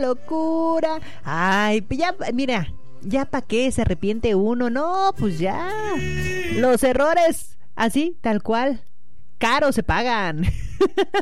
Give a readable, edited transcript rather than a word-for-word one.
locura. Ay, ya, mira, ya para qué se arrepiente uno. No, pues ya. Los errores, así, tal cual, caro se pagan.